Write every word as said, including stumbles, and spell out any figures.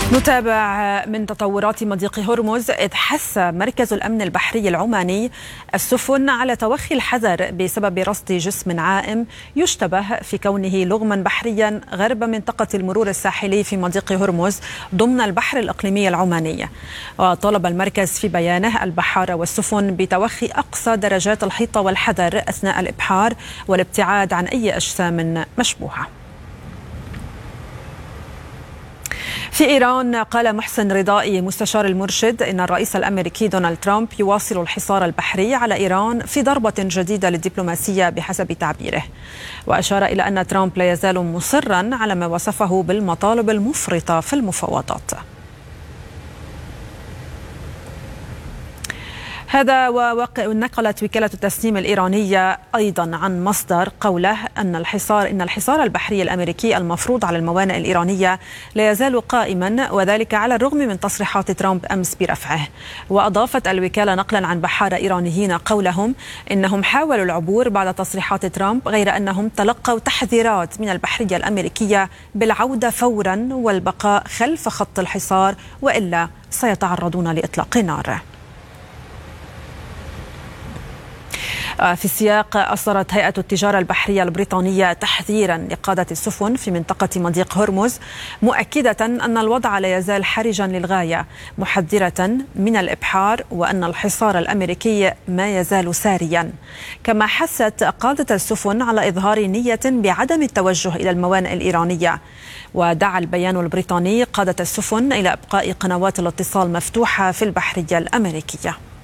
نتابع من تطورات مضيق هرمز، إذ حث مركز الأمن البحري العماني السفن على توخي الحذر بسبب رصد جسم عائم يشتبه في كونه لغما بحريا غرب منطقة المرور الساحلي في مضيق هرمز ضمن البحر الإقليمي العماني. وطلب المركز في بيانه البحارة والسفن بتوخي أقصى درجات الحيطة والحذر أثناء الإبحار والابتعاد عن أي أجسام مشبوهة. في إيران، قال محسن رضائي مستشار المرشد إن الرئيس الأمريكي دونالد ترامب يواصل الحصار البحري على إيران في ضربة جديدة للدبلوماسية بحسب تعبيره، وأشار إلى أن ترامب لا يزال مصرا على ما وصفه بالمطالب المفرطة في المفاوضات. هذا ونقلت وكالة التسنيم الإيرانية أيضا عن مصدر قوله أن الحصار إن الحصار البحري الأمريكي المفروض على الموانئ الإيرانية لا يزال قائما، وذلك على الرغم من تصريحات ترامب أمس برفعه. وأضافت الوكالة نقلا عن بحارة إيرانيين قولهم إنهم حاولوا العبور بعد تصريحات ترامب، غير أنهم تلقوا تحذيرات من البحرية الأمريكية بالعودة فورا والبقاء خلف خط الحصار، وإلا سيتعرضون لإطلاق نار. في السياق، أصدرت هيئة التجارة البحرية البريطانية تحذيرا لقادة السفن في منطقة مضيق هرمز، مؤكدة أن الوضع لا يزال حرجا للغاية، محذرة من الإبحار وأن الحصار الأمريكي ما يزال ساريا. كما حثت قادة السفن على إظهار نية بعدم التوجه إلى الموانئ الإيرانية. ودعا البيان البريطاني قادة السفن إلى إبقاء قنوات الاتصال مفتوحة في البحرية الأمريكية.